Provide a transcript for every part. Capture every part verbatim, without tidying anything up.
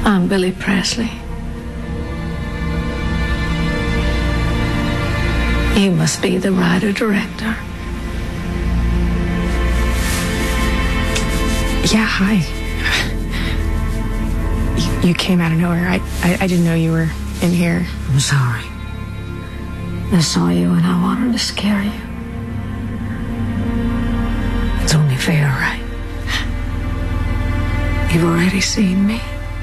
I'm Billy Presley. You must be the writer-director. Yeah, hi. You, you came out of nowhere. I, I, I didn't know you were in here. I'm sorry. I saw you and I wanted to scare you. It's only fair, right? You've already seen me.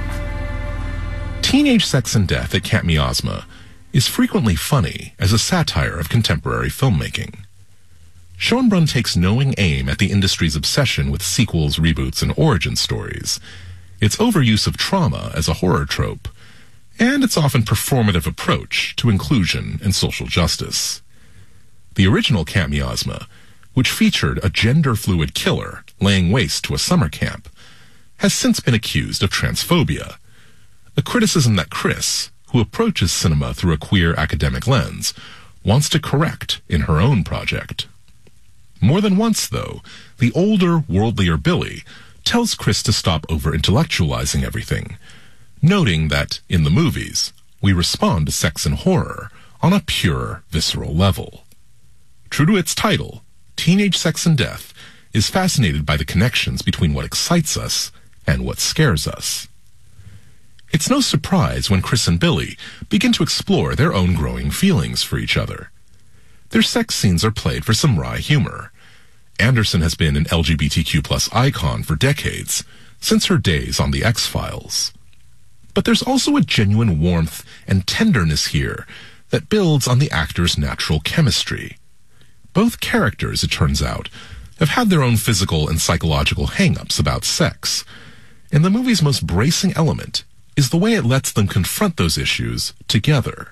Teenage Sex and Death at Camp Miasma is frequently funny as a satire of contemporary filmmaking. Schoenbrunn takes knowing aim at the industry's obsession with sequels, reboots, and origin stories, its overuse of trauma as a horror trope, and its often performative approach to inclusion and social justice. The original Camp Miasma, which featured a gender-fluid killer laying waste to a summer camp, has since been accused of transphobia, a criticism that Chris, who approaches cinema through a queer academic lens, wants to correct in her own project. More than once, though, the older, worldlier Billy tells Chris to stop over-intellectualizing everything, noting that, in the movies, we respond to sex and horror on a pure, visceral level. True to its title, Teenage Sex and Death is fascinated by the connections between what excites us and what scares us. It's no surprise when Chris and Billy begin to explore their own growing feelings for each other. Their sex scenes are played for some wry humor. Anderson has been an L G B T Q plus icon for decades, since her days on The X-Files. But there's also a genuine warmth and tenderness here that builds on the actors' natural chemistry. Both characters, it turns out, have had their own physical and psychological hang-ups about sex, and the movie's most bracing element is the way it lets them confront those issues together.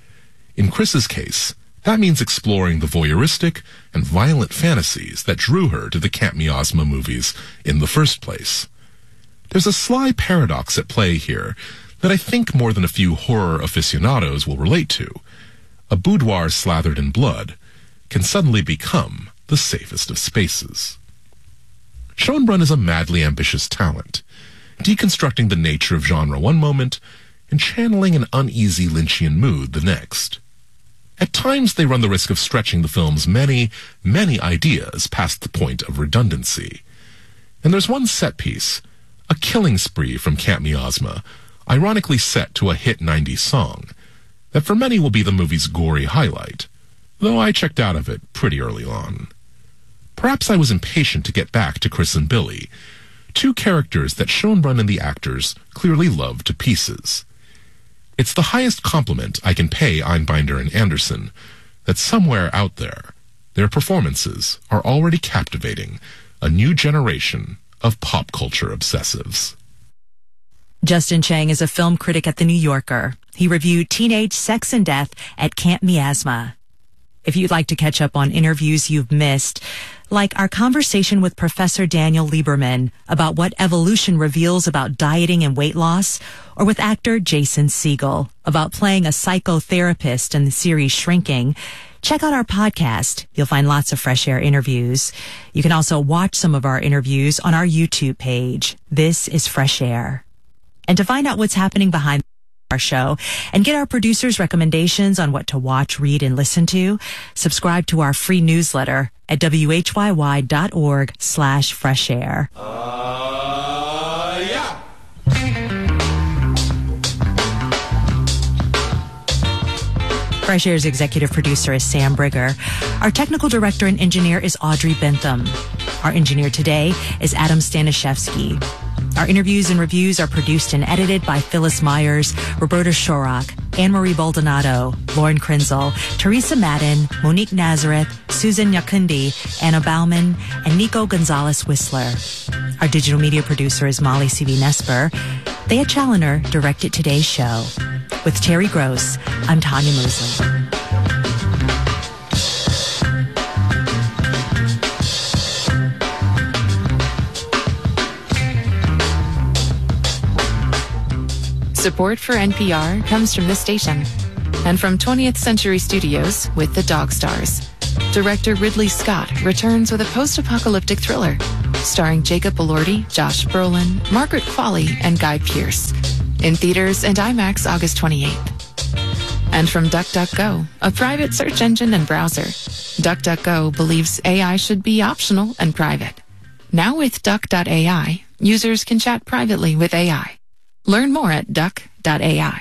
In Chris's case, that means exploring the voyeuristic and violent fantasies that drew her to the Camp Miasma movies in the first place. There's a sly paradox at play here that I think more than a few horror aficionados will relate to. A boudoir slathered in blood can suddenly become the safest of spaces. Schoenbrunn is a madly ambitious talent, deconstructing the nature of genre one moment and channeling an uneasy Lynchian mood the next. At times, they run the risk of stretching the film's many, many ideas past the point of redundancy. And there's one set piece, a killing spree from Camp Miasma, ironically set to a hit nineties song, that for many will be the movie's gory highlight, though I checked out of it pretty early on. Perhaps I was impatient to get back to Chris and Billy, two characters that Schoenbrunn and the actors clearly love to pieces. It's the highest compliment I can pay Einbinder and Anderson that somewhere out there, their performances are already captivating a new generation of pop culture obsessives. Justin Chang is a film critic at The New Yorker. He reviewed Teenage Sex and Death at Camp Miasma. If you'd like to catch up on interviews you've missed, like our conversation with Professor Daniel Lieberman about what evolution reveals about dieting and weight loss, or with actor Jason Segel about playing a psychotherapist in the series Shrinking, check out our podcast. You'll find lots of Fresh Air interviews. You can also watch some of our interviews on our YouTube page. This is Fresh Air. And to find out what's happening behind our show and get our producers' recommendations on what to watch, read, and listen to, subscribe to our free newsletter at W H Y Y dot org slash fresh air. Uh, yeah. Fresh Air's executive producer is Sam Brigger. Our technical director and engineer is Audrey Bentham. Our engineer today is Adam Stanishevsky. Our interviews and reviews are produced and edited by Phyllis Myers, Roberta Shorak, Anne-Marie Baldonado, Lauren Krenzel, Teresa Madden, Monique Nazareth, Susan Yakundi, Anna Bauman, and Nico Gonzalez-Whistler. Our digital media producer is Molly C V Nesper. Thea Challoner directed today's show. With Terry Gross, I'm Tanya Mosley. Support for N P R comes from this station and from twentieth Century Studios with The Dog Stars. Director Ridley Scott returns with a post-apocalyptic thriller starring Jacob Elordi, Josh Brolin, Margaret Qualley, and Guy Pearce. in theaters and IMAX August twenty-eighth. And from DuckDuckGo, a private search engine and browser, DuckDuckGo believes A I should be optional and private. Now with Duck dot A I, users can chat privately with A I. Learn more at Duck dot A I.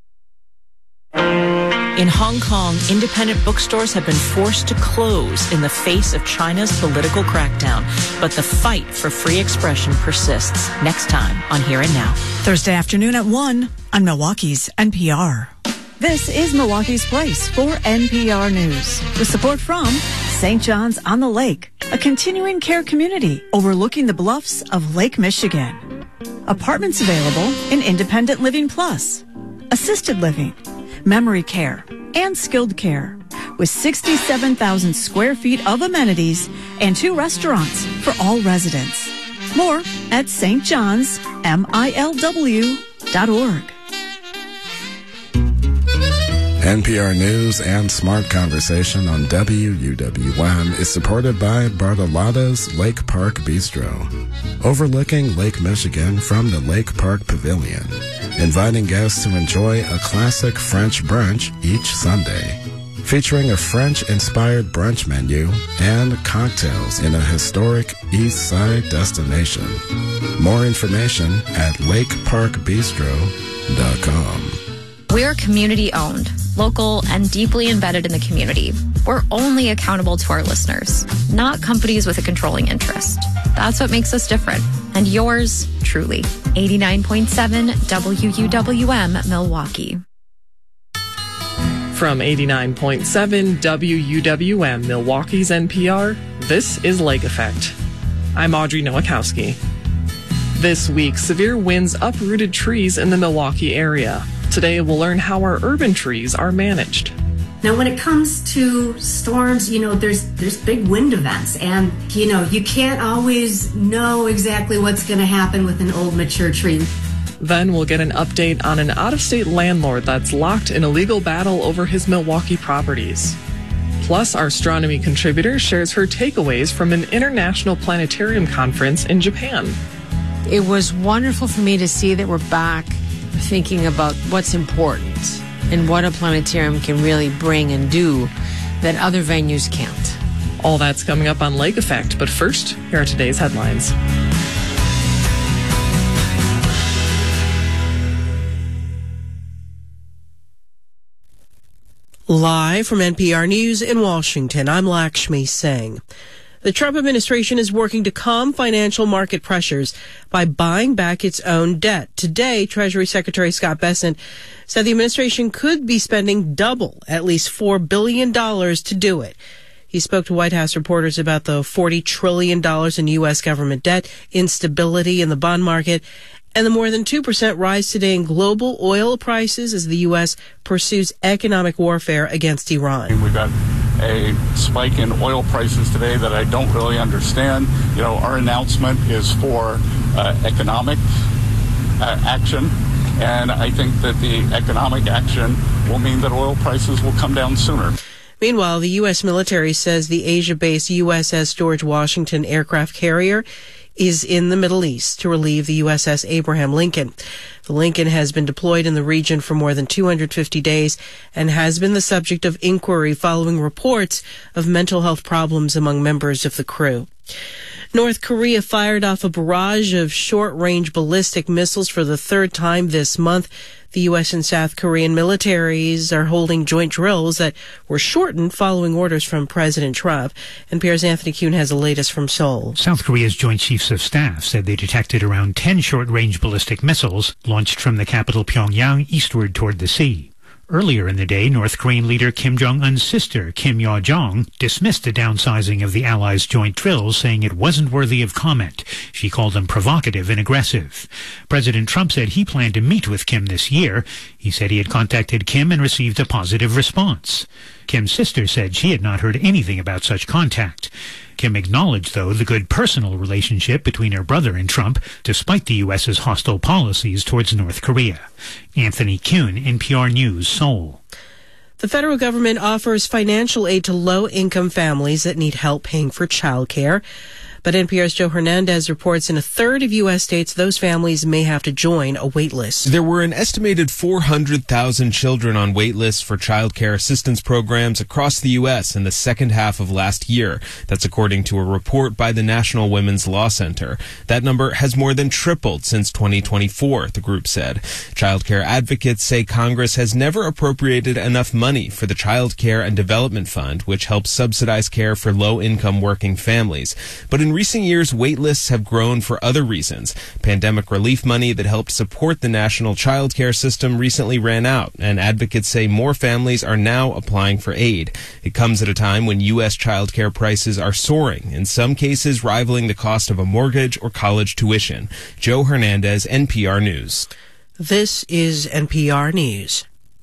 In Hong Kong, independent bookstores have been forced to close in the face of China's political crackdown. But the fight for free expression persists. Next time on Here and Now. Thursday afternoon at one on Milwaukee's N P R. This is Milwaukee's Place for N P R News, with support from Saint John's on the Lake, a continuing care community overlooking the bluffs of Lake Michigan. Apartments available in Independent Living Plus, assisted living, memory care, and skilled care, with sixty-seven thousand square feet of amenities and two restaurants for all residents. More at S T Johns M I L W dot org. N P R News and Smart Conversation on W U W M is supported by Bartolotta's Lake Park Bistro, overlooking Lake Michigan from the Lake Park Pavilion, inviting guests to enjoy a classic French brunch each Sunday, featuring a French-inspired brunch menu and cocktails in a historic East Side destination. More information at lake park bistro dot com. We're community-owned, local, and deeply embedded in the community. We're only accountable to our listeners, not companies with a controlling interest. That's what makes us different. And yours, truly. eighty-nine point seven W U W M, Milwaukee. From eighty-nine point seven W U W M, Milwaukee's N P R, this is Lake Effect. I'm Audrey Nowakowski. This week, severe winds uprooted trees in the Milwaukee area. Today, we'll learn how our urban trees are managed. Now, when it comes to storms, you know, there's there's big wind events, and, you know, you can't always know exactly what's going to happen with an old, mature tree. Then we'll get an update on an out-of-state landlord that's locked in a legal battle over his Milwaukee properties. Plus, our astronomy contributor shares her takeaways from an international planetarium conference in Japan. It was wonderful for me to see that we're back thinking about what's important and what a planetarium can really bring and do that other venues can't. All that's coming up on Lake Effect, but first, here are today's headlines. Live from N P R News in Washington, I'm Lakshmi Singh. The Trump administration is working to calm financial market pressures by buying back its own debt. Today, Treasury Secretary Scott Bessent said the administration could be spending double, at least four billion dollars, to do it. He spoke to White House reporters about the forty trillion dollars in U S government debt, instability in the bond market, and the more than two percent rise today in global oil prices as the U S pursues economic warfare against Iran. We've got a spike in oil prices today that I don't really understand. You know, our announcement is for uh, economic uh, action, and I think that the economic action will mean that oil prices will come down sooner. Meanwhile, the U S military says the Asia-based U S S George Washington aircraft carrier is in the Middle East to relieve the U S S Abraham Lincoln. The Lincoln has been deployed in the region for more than two hundred fifty days and has been the subject of inquiry following reports of mental health problems among members of the crew. North Korea fired off a barrage of short-range ballistic missiles for the third time this month. The U S and South Korean militaries are holding joint drills that were shortened following orders from President Trump. N P R's Anthony Kuhn has the latest from Seoul. South Korea's Joint Chiefs of Staff said they detected around ten short-range ballistic missiles launched from the capital Pyongyang eastward toward the sea. Earlier in the day, North Korean leader Kim Jong-un's sister, Kim Yo-jong, dismissed the downsizing of the allies' joint drills, saying it wasn't worthy of comment. She called them provocative and aggressive. President Trump said he planned to meet with Kim this year. He said he had contacted Kim and received a positive response. Kim's sister said she had not heard anything about such contact. Kim acknowledged, though, the good personal relationship between her brother and Trump, despite the U S's hostile policies towards North Korea. Anthony Kuhn, N P R News, Seoul. The federal government offers financial aid to low-income families that need help paying for childcare. But N P R's Joe Hernandez reports in a third of U S states, those families may have to join a wait list. There were an estimated four hundred thousand children on wait lists for child care assistance programs across the U S in the second half of last year. That's according to a report by the National Women's Law Center. That number has more than tripled since twenty twenty-four, the group said. Child care advocates say Congress has never appropriated enough money for the Child Care and Development Fund, which helps subsidize care for low-income working families. But in recent years, wait lists have grown for other reasons. Pandemic relief money that helped support the national child care system recently ran out, and advocates say more families are now applying for aid. It comes at a time when U S child care prices are soaring, in some cases rivaling the cost of a mortgage or college tuition. Joe Hernandez, N P R News. This is N P R News.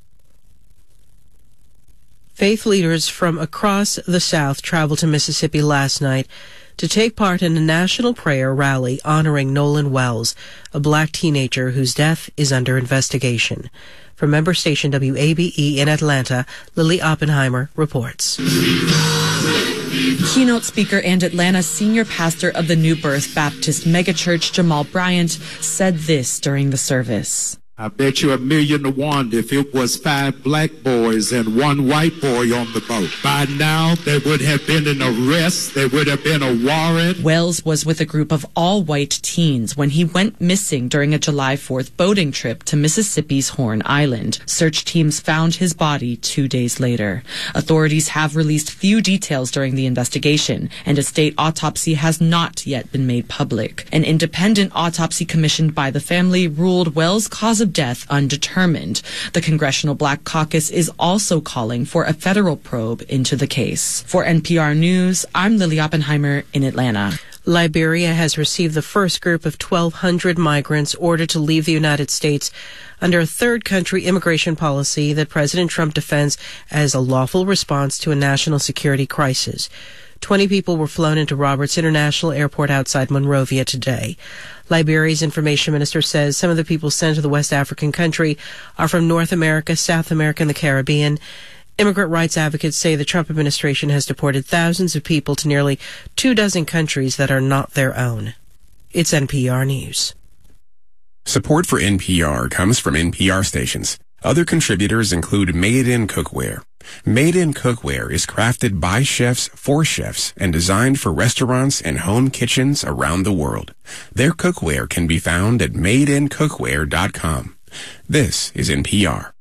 Faith leaders from across the South traveled to Mississippi last night to take part in a national prayer rally honoring Nolan Wells, a black teenager whose death is under investigation. From member station W A B E in Atlanta, Lily Oppenheimer reports. Keynote speaker and Atlanta senior pastor of the New Birth Baptist megachurch, Jamal Bryant, said this during the service. I bet you a million to one if it was five black boys and one white boy on the boat. By now, there would have been an arrest. There would have been a warrant. Wells was with a group of all-white teens when he went missing during a July fourth boating trip to Mississippi's Horn Island. Search teams found his body two days later. Authorities have released few details during the investigation, and a state autopsy has not yet been made public. An independent autopsy commissioned by the family ruled Wells' cause of death undetermined. The Congressional Black Caucus is also calling for a federal probe into the case. For N P R News, I'm Lily Oppenheimer in Atlanta. Liberia has received the first group of twelve hundred migrants ordered to leave the United States under a third country immigration policy that President Trump defends as a lawful response to a national security crisis. Twenty people were flown into Roberts International Airport outside Monrovia today. Liberia's information minister says some of the people sent to the West African country are from North America, South America, and the Caribbean. Immigrant rights advocates say the Trump administration has deported thousands of people to nearly two dozen countries that are not their own. It's N P R News. Support for N P R comes from N P R stations. Other contributors include Made In Cookware. Made In Cookware is crafted by chefs for chefs and designed for restaurants and home kitchens around the world. Their cookware can be found at made in cookware dot com. This is N P R.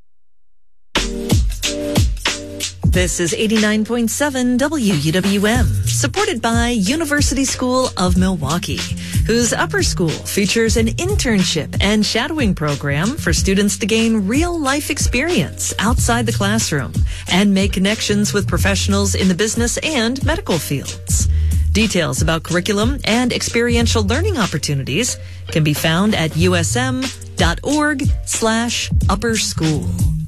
This is eighty-nine point seven W U W M, supported by University School of Milwaukee, whose upper school features an internship and shadowing program for students to gain real-life experience outside the classroom and make connections with professionals in the business and medical fields. Details about curriculum and experiential learning opportunities can be found at U S M dot org slash upper school.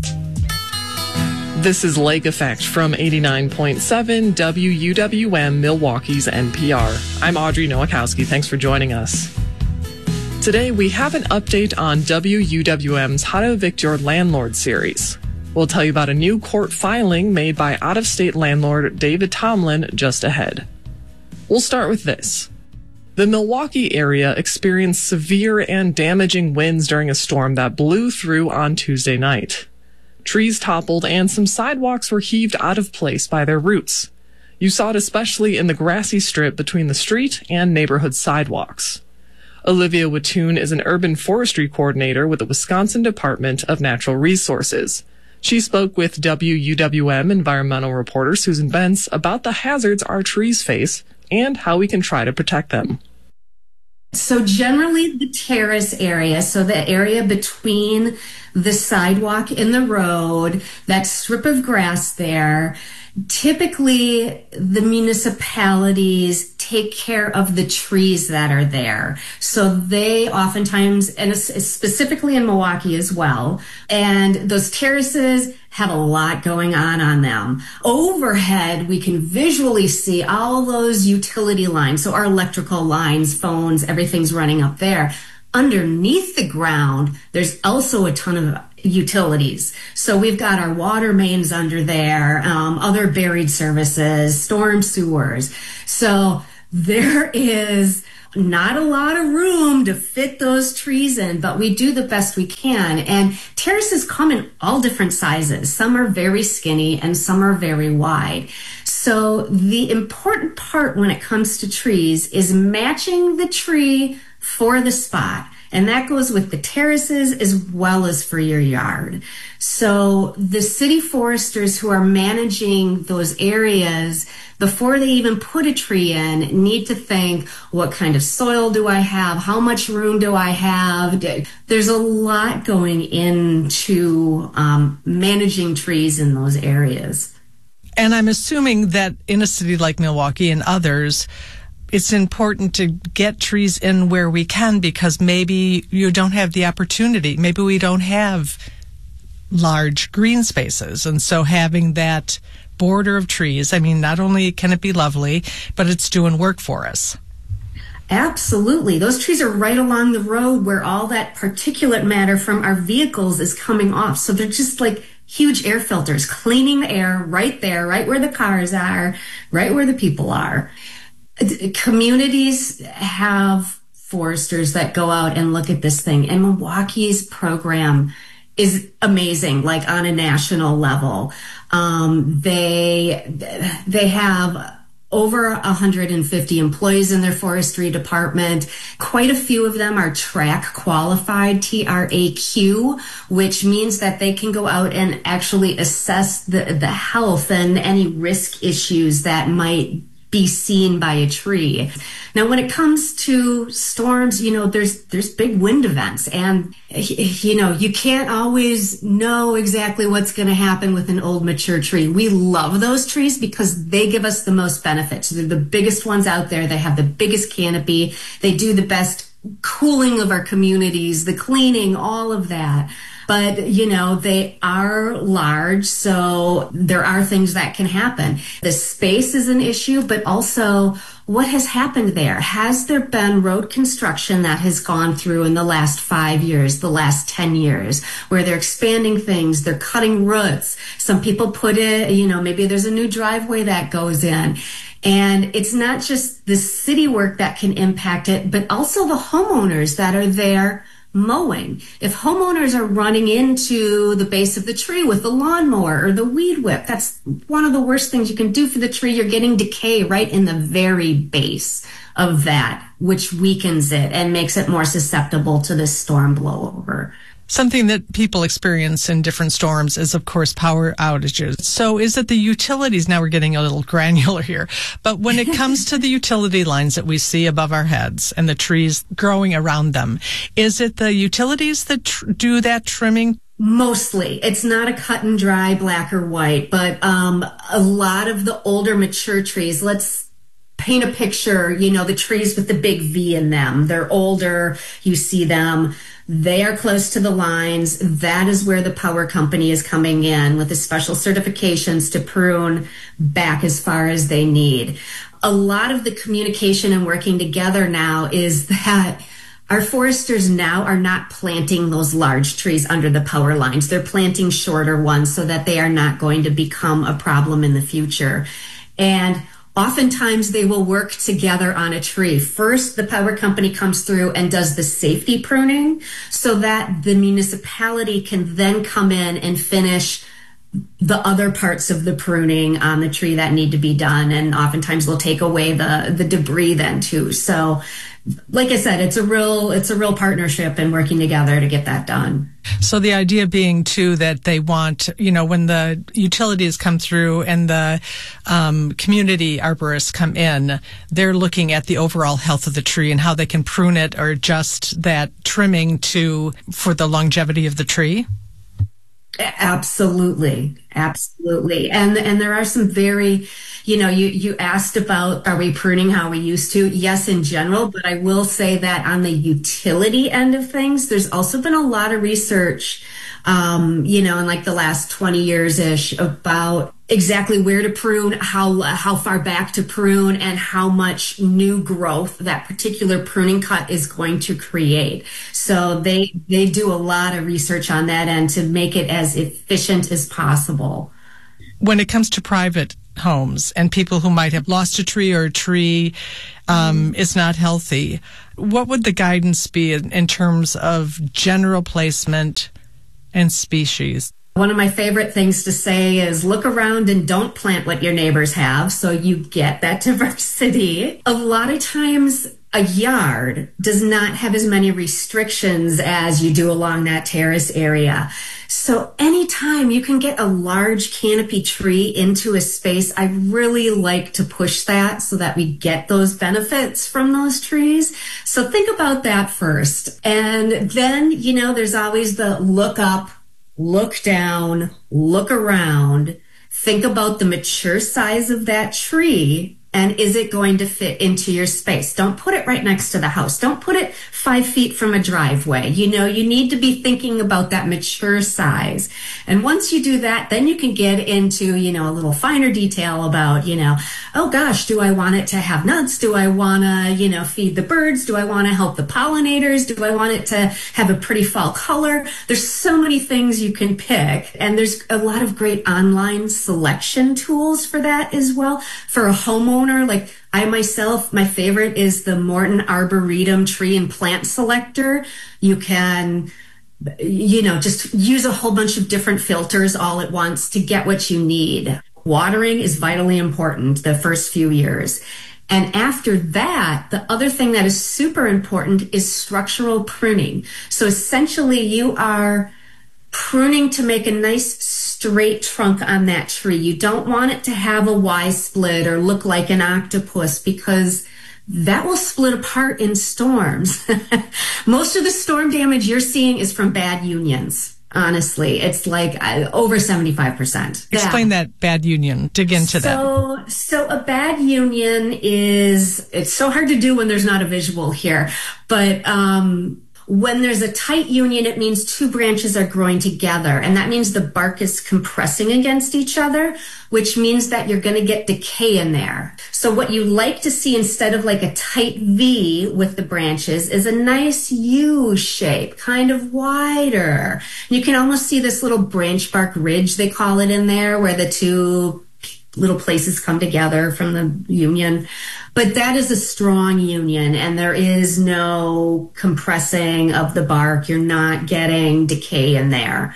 This is Lake Effect from eighty-nine point seven W U W M, Milwaukee's N P R. I'm Audrey Nowakowski. Thanks for joining us. Today, we have an update on W U W M's How to Evict Your Landlord series. We'll tell you about a new court filing made by out-of-state landlord David Tomlin just ahead. We'll start with this. The Milwaukee area experienced severe and damaging winds during a storm that blew through on Tuesday night. Trees toppled and some sidewalks were heaved out of place by their roots. You saw it especially in the grassy strip between the street and neighborhood sidewalks. Olivia Wattoon is an urban forestry coordinator with the Wisconsin Department of Natural Resources. She spoke with W U W M environmental reporter Susan Bentz about the hazards our trees face and how we can try to protect them. So generally the terrace area, so the area between the sidewalk and the road, that strip of grass there, typically the municipalities take care of the trees that are there. So they oftentimes, and specifically in Milwaukee as well, and those terraces have a lot going on on them. Overhead, we can visually see all those utility lines. So our electrical lines, phones, everything's running up there. Underneath the ground, there's also a ton of utilities. So we've got our water mains under there, um, other buried services, storm sewers. So there is not a lot of room to fit those trees in, but we do the best we can. And terraces come in all different sizes. Some are very skinny and some are very wide. So the important part when it comes to trees is matching the tree for the spot. And that goes with the terraces as well as for your yard. So the city foresters who are managing those areas, before they even put a tree in, need to think, what kind of soil do I have? How much room do I have? There's a lot going into um, managing trees in those areas. And I'm assuming that in a city like Milwaukee and others, it's important to get trees in where we can, because maybe you don't have the opportunity. Maybe we don't have large green spaces. And so having that border of trees, I mean, not only can it be lovely, but it's doing work for us. Absolutely. Those trees are right along the road where all that particulate matter from our vehicles is coming off. So they're just like huge air filters, cleaning the air right there, right where the cars are, right where the people are. Communities have foresters that go out and look at this thing, and Milwaukee's program is amazing, like on a national level. Um, they they have over one hundred fifty employees in their forestry department. Quite a few of them are track qualified, T R A Q, which means that they can go out and actually assess the, the health and any risk issues that might be seen by a tree. Now, when it comes to storms, you know, there's there's big wind events, and you know, you can't always know exactly what's going to happen with an old mature tree. We love those trees because they give us the most benefits. They're the biggest ones out there. They have the biggest canopy. They do the best cooling of our communities, the cleaning, all of that. But, you know, they are large, so there are things that can happen. The space is an issue, but also what has happened there? Has there been road construction that has gone through in the last five years, the last ten years, where they're expanding things, they're cutting roots? Some people put it, you know, maybe there's a new driveway that goes in. And it's not just the city work that can impact it, but also the homeowners that are there mowing. If homeowners are running into the base of the tree with the lawnmower or the weed whip, that's one of the worst things you can do for the tree. You're getting decay right in the very base of that, which weakens it and makes it more susceptible to this storm blowover. Something that people experience in different storms is, of course, power outages. So is it the utilities? Now we're getting a little granular here. But when it comes to the utility lines that we see above our heads and the trees growing around them, is it the utilities that tr- do that trimming? Mostly. It's not a cut and dry black or white, but um, a lot of the older mature trees, let's paint a picture, you know, the trees with the big V in them. They're older. You see them. They are close to the lines. That is where the power company is coming in with the special certifications to prune back as far as they need. A lot of the communication and working together now is that our foresters now are not planting those large trees under the power lines. They're planting shorter ones so that they are not going to become a problem in the future. And oftentimes they will work together on a tree. First, the power company comes through and does the safety pruning so that the municipality can then come in and finish the other parts of the pruning on the tree that need to be done. And oftentimes they'll take away the, the debris then too. So like I said, it's a real, it's a real partnership and working together to get that done. So the idea being too that they want, you know, when the utilities come through and the um, community arborists come in, they're looking at the overall health of the tree and how they can prune it or adjust that trimming to for the longevity of the tree. Absolutely. Absolutely. And, and there are some very, you know, you, you asked about, are we pruning how we used to? Yes, in general, but I will say that on the utility end of things, there's also been a lot of research, um, you know, in like the last twenty years ish about exactly where to prune, how, how far back to prune, and how much new growth that particular pruning cut is going to create. So they, they do a lot of research on that end to make it as efficient as possible. When it comes to private homes and people who might have lost a tree or a tree um, is not healthy. What would the guidance be in, in terms of general placement and species? One of my favorite things to say is look around and don't plant what your neighbors have so you get that diversity. A lot of times a yard does not have as many restrictions as you do along that terrace area. So anytime you can get a large canopy tree into a space, I really like to push that so that we get those benefits from those trees. So think about that first. And then, you know, there's always the look up, look down, look around, think about the mature size of that tree. And is it going to fit into your space? Don't put it right next to the house. Don't put it five feet from a driveway. You know, you need to be thinking about that mature size. And once you do that, then you can get into, you know, a little finer detail about, you know, oh gosh, do I want it to have nuts? Do I want to, you know, feed the birds? Do I want to help the pollinators? Do I want it to have a pretty fall color? There's so many things you can pick. And there's a lot of great online selection tools for that as well. For a homeowner, like I myself, my favorite is the Morton Arboretum Tree and Plant Selector. You can, you know, just use a whole bunch of different filters all at once to get what you need. Watering is vitally important the first few years. And after that, the other thing that is super important is structural pruning. So essentially you are pruning to make a nice straight trunk on that tree. You don't want it to have a Y split or look like an octopus because that will split apart in storms. Most of the storm damage you're seeing is from bad unions. Honestly, it's like uh, over seventy-five percent. Explain yeah. that bad union. Dig into so, that. So a bad union is, it's so hard to do when there's not a visual here, but um when there's a tight union, it means two branches are growing together. And that means the bark is compressing against each other, which means that you're going to get decay in there. So what you like to see instead of like a tight V with the branches is a nice U shape, kind of wider. You can almost see this little branch bark ridge, they call it in there, where the two little places come together from the union. But that is a strong union, and there is no compressing of the bark. You're not getting decay in there.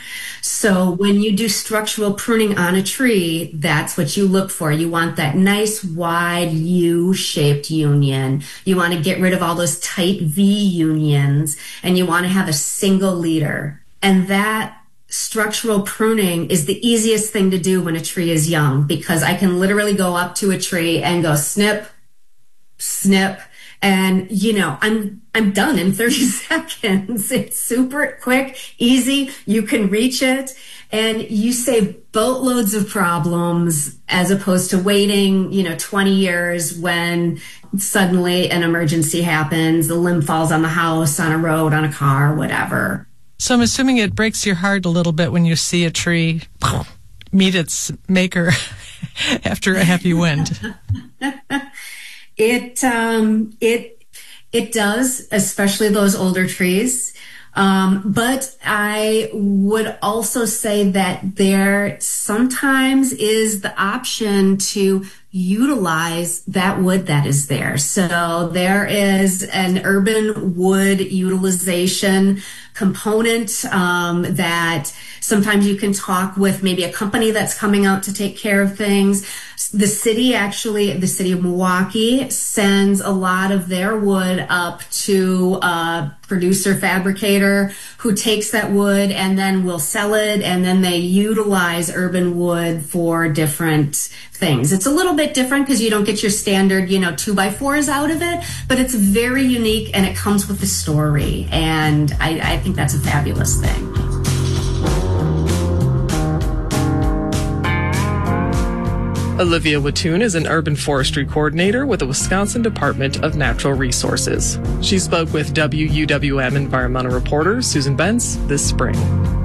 So when you do structural pruning on a tree, that's what you look for. You want that nice wide U-shaped union. You want to get rid of all those tight V unions, and you want to have a single leader. And that structural pruning is the easiest thing to do when a tree is young, because I can literally go up to a tree and go snip, snip, and you know, I'm I'm done in thirty seconds. It's super quick, easy, you can reach it, and you save boatloads of problems as opposed to waiting, you know, twenty years when suddenly an emergency happens, the limb falls on the house, on a road, on a car, whatever. So I'm assuming it breaks your heart a little bit when you see a tree meet its maker after a heavy wind. It um, it it does, especially those older trees. Um, but I would also say that there sometimes is the option to utilize that wood that is there. So there is an urban wood utilization component um, that sometimes you can talk with maybe a company that's coming out to take care of things. The city actually, the city of Milwaukee sends a lot of their wood up to a producer fabricator who takes that wood and then will sell it, and then they utilize urban wood for different things. It's a little bit different because you don't get your standard, you know, two by fours out of it, but it's very unique and it comes with a story. And I, I think that's a fabulous thing. Olivia Wattoon is an urban forestry coordinator with the Wisconsin Department of Natural Resources. She spoke with W U W M environmental reporter Susan Bentz this spring.